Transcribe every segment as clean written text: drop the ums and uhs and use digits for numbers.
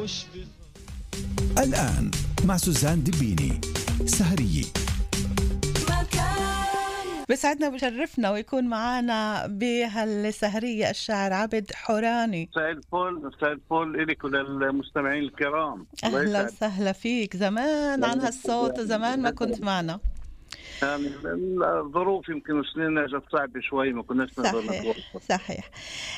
الآن مع سوزان دبيني سهرية. بسعدنا وبشرفنا ويكون معنا بهالسهرية الشاعر عبد حوراني. مساء الفل لك وللمستمعين الكرام. أهلا وسهلا فيك. زمان عن هالصوت وزمان ما كنت معنا. يعني الظروف يمكن سنين اجت صعبة شوي، ما كناش نقدر نتواصل. صحيح.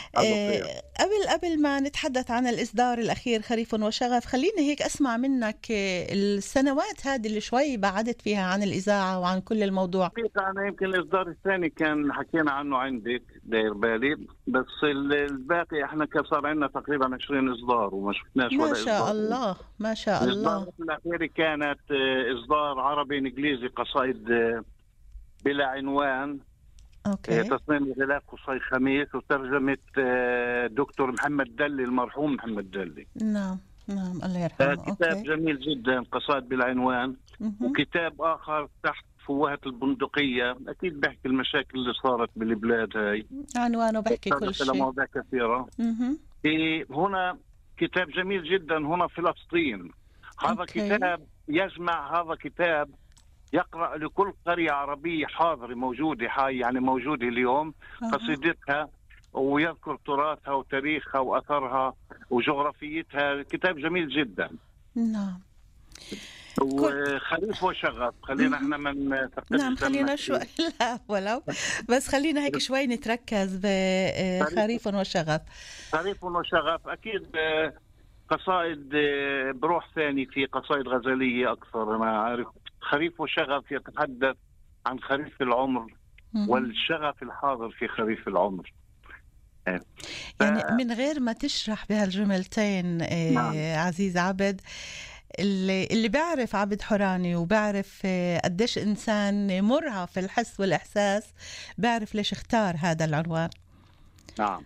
قبل ما نتحدث عن الإصدار الأخير خريف وشغف، خليني هيك أسمع منك السنوات هذه اللي شوي بعدت فيها عن الإذاعة وعن كل الموضوع. أنا يمكن الإصدار الثاني كان حكينا عنه عندك داير بالي، بس الباقي احنا كان صار عندنا تقريبا 20 إصدار وما شفناش ولا إصدار. ما شاء الله ما شاء الله. الإصدار الأخير كانت إصدار عربي إنجليزي قصائد بلا عنوان. أوكي. تصميم غلاف قصي خميس وترجمة دكتور محمد دلي، المرحوم محمد دلي. نعم الله يرحمه. كتاب أوكي. جميل جدا، قصائد بالعنوان. وكتاب آخر تحت فوهة البندقية، أكيد بحكي المشاكل اللي صارت بالبلاد هاي، عنوانه بحكي كل شيء. مواضيع كثيرة. هنا كتاب جميل جدا، هنا فلسطين. هذا كتاب يجمع، هذا كتاب يقرأ لكل قرية عربية حاضرة موجودة يعني موجودة اليوم قصيدتها، ويذكر تراثها وتاريخها وأثرها وجغرافيتها. كتاب جميل جدا. نعم. وخريف وشغف، خلينا احنا من نعم خلينا شوي لا ولو بس خلينا هيك شوي نتركز بخريف وشغف. خريف وشغف أكيد قصائد بروح ثاني، في قصائد غزلية أكثر. أنا عارف خريف وشغف يتحدث عن خريف العمر والشغف الحاضر في خريف العمر. يعني من غير ما تشرح بهالجملتين عزيز عبد، اللي بيعرف عبد حوراني وبيعرف قديش إنسان مرهف في الحس والإحساس بيعرف ليش اختار هذا العنوان. نعم.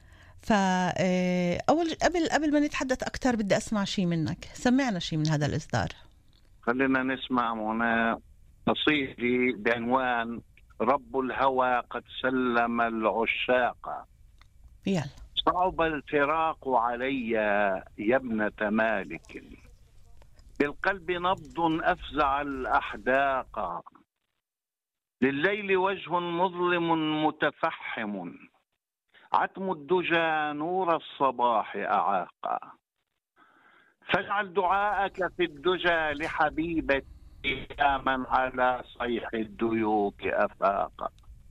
قبل ما نتحدث أكتر بدي أسمع شيء منك. سمعنا شيء من هذا الإصدار. خلينا نسمع هنا قصيدة بعنوان رب الهوى قد سلم العشاق. يلا. صعب الفراق علي يا ابنة مالك، بالقلب نبض أفزع الأحداق، لليل وجه مظلم متفحم، عتم الدجى نور الصباح أعاقا، فاجعل دعاءك في الدجى لحبيبتي يا من على صيح الديوك أفاق.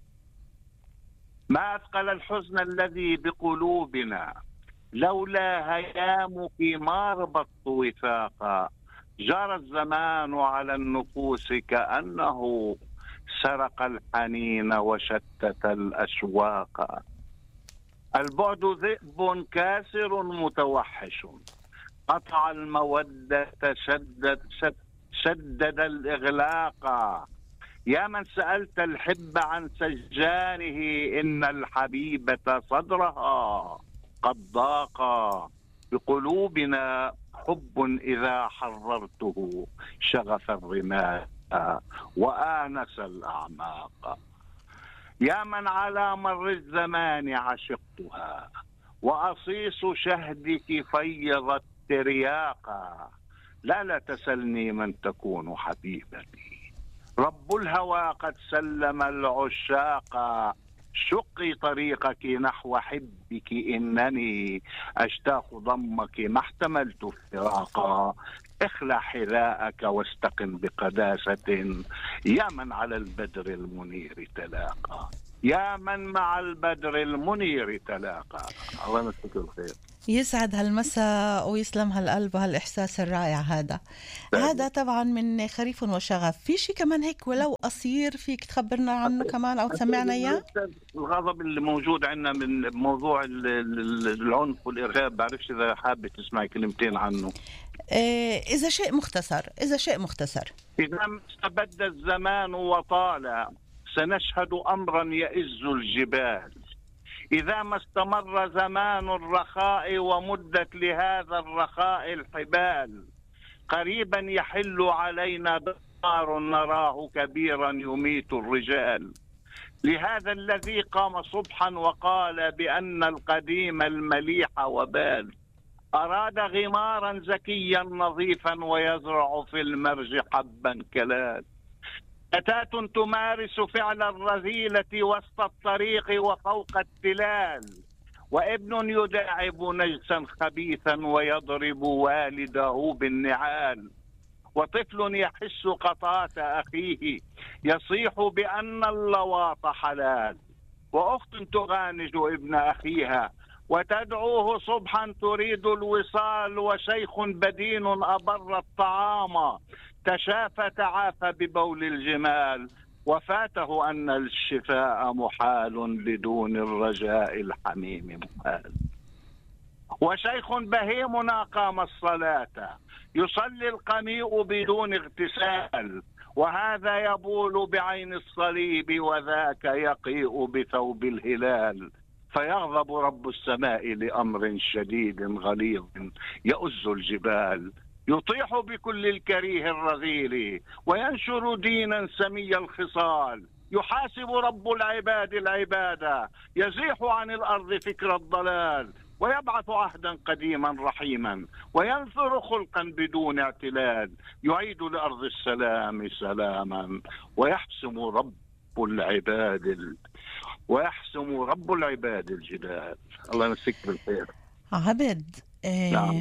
ما أثقل الحزن الذي بقلوبنا، لولا هيامك ما ربطت وثاقا، جرى الزمان على النفوس كأنه سرق الحنين وشتت الأشواق، البعد ذئب كاسر متوحش، قطع المودة شدد الإغلاق، يا من سألت الحب عن سجانه إن الحبيبة صدرها قد ضاق، بقلوبنا حب إذا حررته شغف الرمال وآنس الأعماق، يا من على مر الزمان عشقتها وأصيص شهدك فيضت ترياقا، لا تسلني من تكون حبيبتي، رب الهوى قد سلم العشاق، شقي طريقك نحو حبك إنني أشتاق ضمك ما احتملت فراقا، اخلع حذاءك واستقم بقداسة يا من على البدر المنير تلاقى، يا من مع البدر المنير تلاقى. الله يمسك الخير. يسعد هالمساء ويسلم هالقلب وهالإحساس الرائع هذا. هذا طبعا من خريف وشغف. في شيء كمان هيك ولو قصير فيك تخبرنا عنه كمان أو تسمعنا إياه؟ الغضب اللي موجود عندنا من موضوع العنف والإرهاب، بعرفش إذا حابة تسمعي كلمتين عنه. إذا شيء مختصر إذا استبد الزمان وطال سنشهد أمرا يئز الجبال، إذا ما استمر زمان الرخاء ومدت لهذا الرخاء الحبال، قريبا يحل علينا دمار نراه كبيرا يميت الرجال، لهذا الذي قام صبحا وقال بأن القديم المليح وبال، أراد غمارا زكيا نظيفا ويزرع في المرج حبا كلال. فتاة تمارس فعل الرذيلة وسط الطريق وفوق التلال. وابن يداعب نجسا خبيثا ويضرب والده بالنعال. وطفل يحس قطاة أخيه يصيح بأن اللواط حلال. وأخت تغانج ابن أخيها وتدعوه صبحا تريد الوصال. وشيخ بدين أبر الطعام تشافى تعافى ببول الجمال. وفاته أن الشفاء محال بدون الرجاء الحميم محال. وشيخ بهيم أقام الصلاة يصلي القميء بدون اغتسال. وهذا يبول بعين الصليب وذاك يقيء بثوب الهلال. فيغضب رب السماء لأمر شديد غليظ يؤز الجبال. يطيح بكل الكريه الرذيل وينشر دينا سمي الخصال. يحاسب رب العباد العبادة يزيح عن الأرض فكر الضلال. ويبعث عهدا قديما رحيما وينثر خلقا بدون اعتلال. يعيد لأرض السلام سلاما ويحسم رب العباد الجبال. الله يمسك بالخير. عبد، نعم.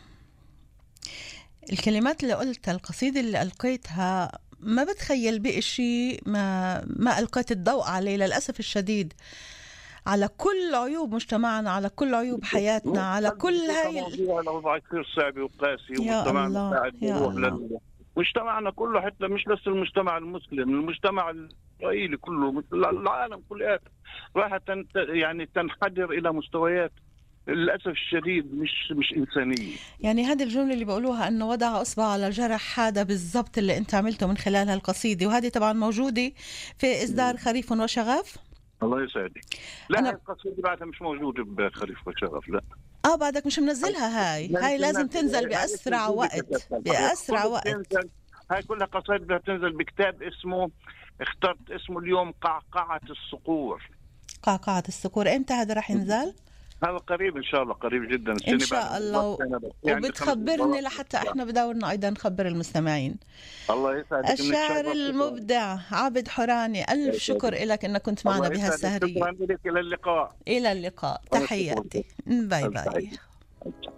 الكلمات اللي قلتها، القصيدة اللي ألقيتها، ما بتخيل بإشي ما ألقيت الضوء عليه للأسف الشديد، على كل عيوب مجتمعنا، على كل عيوب حياتنا، على كل هاي الوضع كثير صعب وقاسي. يا الله يا الله. مجتمعنا كله، حتى مش بس المجتمع المسلم، المجتمع الإسرائيلي كله، العالم كله راح يعني تنحدر إلى مستويات للأسف الشديد مش إنسانية. يعني هذه الجملة اللي بقولوها أنه وضع أصبع على جرح، هذا بالضبط اللي أنت عملته من خلال هالقصيدة، وهذه طبعا موجودة في إصدار خريف وشغف. الله يسعدك. لا، القصيدة بعدها مش موجودة بخريف وشغف، لا. بعدك مش منزلها. هاي لازم تنزل بأسرع وقت، بأسرع وقت. هاي كلها قصائد بدها تنزل بكتاب اسمه، اخترت اسمه اليوم قعقعة الصقور. قعقعة الصقور، امتى هذا رح ينزل؟ هذا قريب ان شاء الله، قريب جدا ان شاء الله. وبتخبرني لحتى احنا بدورنا ايضا نخبر المستمعين. الله يسعدك. الشاعر المبدع عابد حوراني، الف شكر لك انك كنت معنا بهالسهرية. شكرا لك. الى اللقاء. الى اللقاء، تحياتي. باي باي.